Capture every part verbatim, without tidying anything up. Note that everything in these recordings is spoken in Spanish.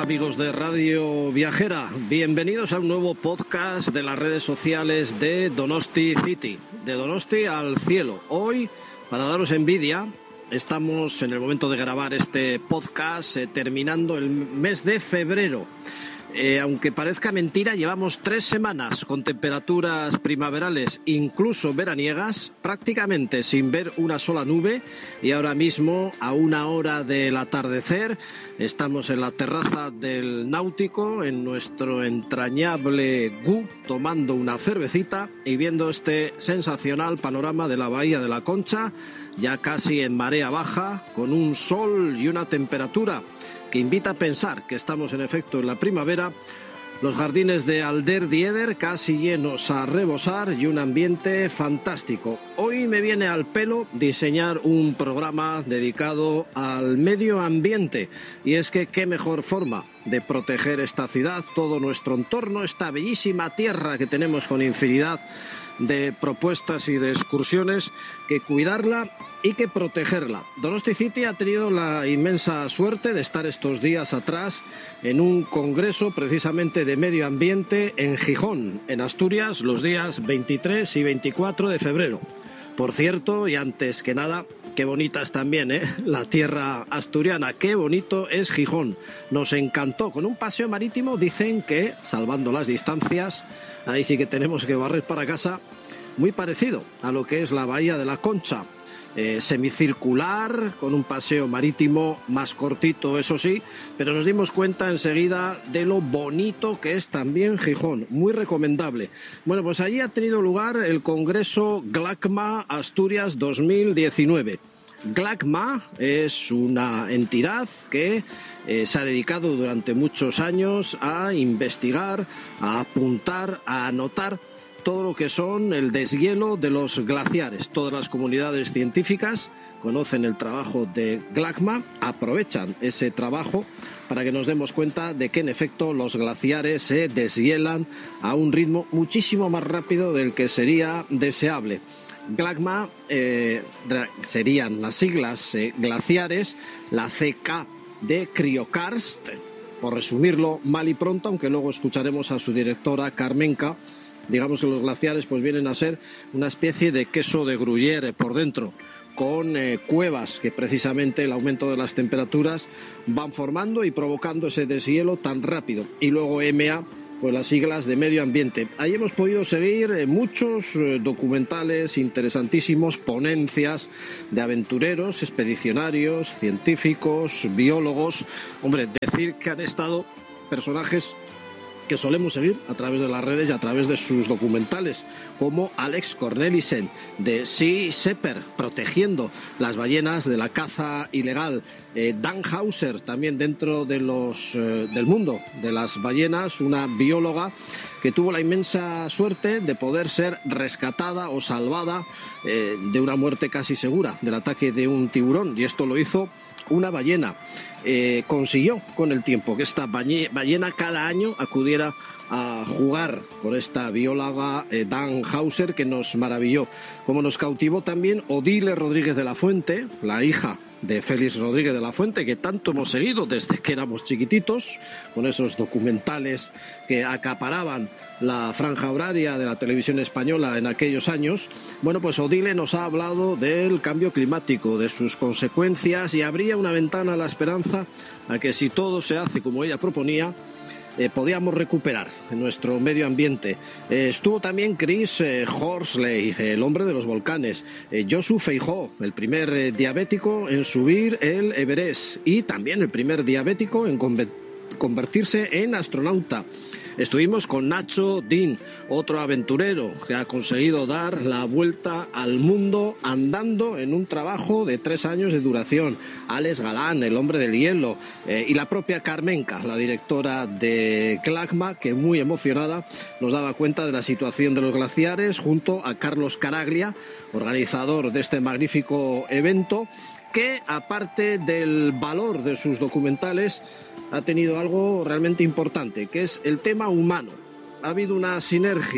amigos de Radio Viajera, bienvenidos a un nuevo podcast de las redes sociales de Donosti City, de Donosti al cielo. Hoy, para daros envidia, estamos en el momento de grabar este podcast eh, terminando el mes de febrero. Eh, aunque parezca mentira, llevamos tres semanas con temperaturas primaverales, incluso veraniegas, prácticamente sin ver una sola nube, y ahora mismo, a una hora del atardecer, estamos en la terraza del Náutico, en nuestro entrañable G U, tomando una cervecita y viendo este sensacional panorama de la Bahía de la Concha, ya casi en marea baja, con un sol y una temperatura que invita a pensar que estamos en efecto en la primavera, los jardines de Alder Dieder casi llenos a rebosar y un ambiente fantástico. Hoy me viene al pelo diseñar un programa dedicado al medio ambiente, y es que qué mejor forma de proteger esta ciudad, todo nuestro entorno, esta bellísima tierra que tenemos con infinidad de propuestas y de excursiones, que cuidarla y que protegerla. Donosti City ha tenido la inmensa suerte de estar estos días atrás en un congreso precisamente de medio ambiente en Gijón, en Asturias, los días veintitrés y veinticuatro de febrero. Por cierto, y antes que nada, qué bonita es también, ¿eh? La tierra asturiana, qué bonito es Gijón. Nos encantó. Con un paseo marítimo, dicen que, salvando las distancias, ahí sí que tenemos que barrer para casa, muy parecido a lo que es la Bahía de la Concha. Eh, semicircular, con un paseo marítimo más cortito, eso sí, pero nos dimos cuenta enseguida de lo bonito que es también Gijón, muy recomendable. Bueno, pues allí ha tenido lugar el Congreso GLACMA Asturias dos mil diecinueve. GLACMA es una entidad que eh, se ha dedicado durante muchos años a investigar, a apuntar, a anotar todo lo que son el deshielo de los glaciares. Todas las comunidades científicas conocen el trabajo de GLACMA, aprovechan ese trabajo para que nos demos cuenta de que en efecto los glaciares se deshielan a un ritmo muchísimo más rápido del que sería deseable. GLACMA eh, serían las siglas eh, glaciares, la C K de Criokarst, por resumirlo mal y pronto, aunque luego escucharemos a su directora Carmenca. Digamos que los glaciares pues vienen a ser una especie de queso de Gruyère por dentro, con eh, cuevas que precisamente el aumento de las temperaturas van formando y provocando ese deshielo tan rápido. Y luego M A, pues las siglas de medio ambiente. Ahí hemos podido seguir eh, muchos eh, documentales interesantísimos, ponencias de aventureros, expedicionarios, científicos, biólogos. Hombre, decir que han estado personajes que solemos seguir a través de las redes y a través de sus documentales, como Alex Cornelissen de Sea Shepherd, protegiendo las ballenas de la caza ilegal, eh, Dan Hauser, también dentro de los eh, del mundo de las ballenas, una bióloga que tuvo la inmensa suerte de poder ser rescatada o salvada eh, de una muerte casi segura del ataque de un tiburón, y esto lo hizo una ballena. Eh, consiguió con el tiempo que esta ballena cada año acudiera a jugar por esta bióloga eh, Dan Hauser, que nos maravilló. Como nos cautivó también Odile Rodríguez de la Fuente, la hija de Félix Rodríguez de la Fuente, que tanto hemos seguido desde que éramos chiquititos, con esos documentales que acaparaban la franja horaria de la televisión española en aquellos años. Bueno, pues Odile nos ha hablado del cambio climático, de sus consecuencias, y abría una ventana a la esperanza a que, si todo se hace como ella proponía, Eh, podíamos recuperar nuestro medio ambiente. Eh, estuvo también Chris eh, Horsley, el hombre de los volcanes, eh, Josu Feijó, el primer eh, diabético en subir el Everest, y también el primer diabético en convertirse en astronauta. Estuvimos con Nacho Dean, otro aventurero que ha conseguido dar la vuelta al mundo andando en un trabajo de tres años de duración. Alex Galán, el hombre del hielo, eh, y la propia Carmenca, la directora de GLACMA, que muy emocionada nos daba cuenta de la situación de los glaciares, junto a Carlos Caraglia, organizador de este magnífico evento, que aparte del valor de sus documentales ha tenido algo realmente importante, que es el tema humano. Ha habido una sinergia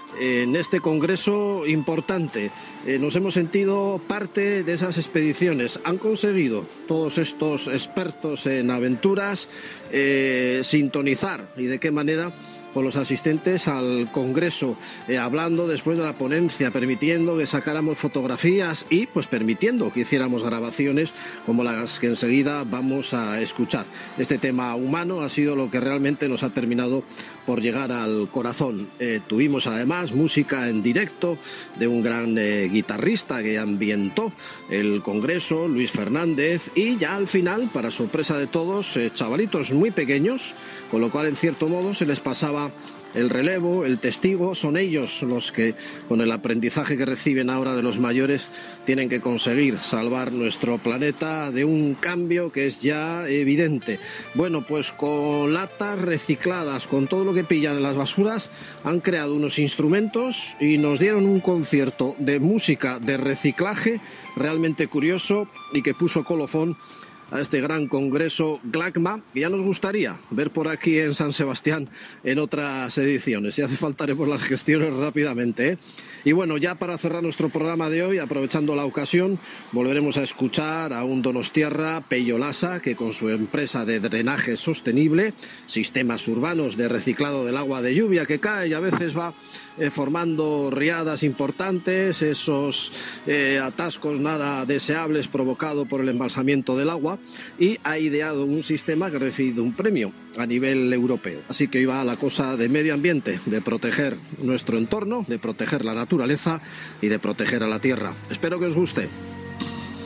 en este congreso importante. Eh, nos hemos sentido parte de esas expediciones. Han conseguido todos estos expertos en aventuras eh, sintonizar, y de qué manera, con los asistentes al congreso, eh, hablando después de la ponencia, permitiendo que sacáramos fotografías y pues permitiendo que hiciéramos grabaciones como las que enseguida vamos a escuchar. Este tema humano ha sido lo que realmente nos ha terminado por llegar al corazón. Eh, tuvimos además música en directo de un gran eh, guitarrista que ambientó el congreso, Luis Fernández, y ya al final, para sorpresa de todos, eh, chavalitos muy pequeños, con lo cual en cierto modo se les pasaba el relevo, el testigo. Son ellos los que, con el aprendizaje que reciben ahora de los mayores, tienen que conseguir salvar nuestro planeta de un cambio que es ya evidente. Bueno, pues con latas recicladas, con todo lo que pillan en las basuras, han creado unos instrumentos y nos dieron un concierto de música de reciclaje realmente curioso y que puso colofón a este gran congreso GLACMA, que ya nos gustaría ver por aquí en San Sebastián en otras ediciones. Si hace falta haremos las gestiones rápidamente, ¿eh? Y bueno, ya para cerrar nuestro programa de hoy, aprovechando la ocasión, volveremos a escuchar a un donostiarra, Pello Lasa, que con su empresa de drenaje sostenible, sistemas urbanos de reciclado del agua de lluvia que cae y a veces va eh, formando riadas importantes, esos eh, atascos nada deseables provocados por el embalsamiento del agua, y ha ideado un sistema que ha recibido un premio a nivel europeo. Así que iba la cosa de medio ambiente, de proteger nuestro entorno, de proteger la naturaleza y de proteger a la tierra. Espero que os guste.